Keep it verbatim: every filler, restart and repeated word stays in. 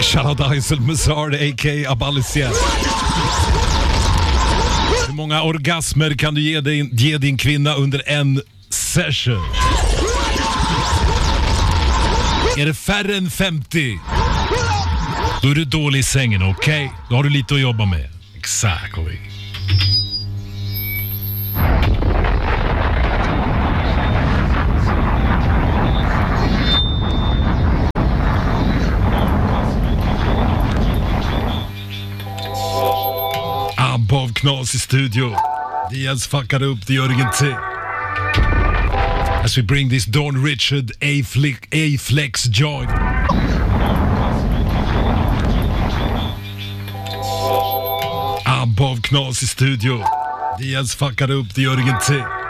Shoutout Aysel Muzard, a k a Abalisias. Hur många orgasmer kan du ge din, ge din kvinna under en session? Är det färre än femtio? Då är du dålig i sängen, okej? Okay? Då har du lite att jobba med. Exactly. Above Knas i studio. Diaz fuckade upp det Jörgen T. As we bring this Dawn Richard A-Flex joint. Above Knas i studio. Diaz fuckade upp det Jörgen T.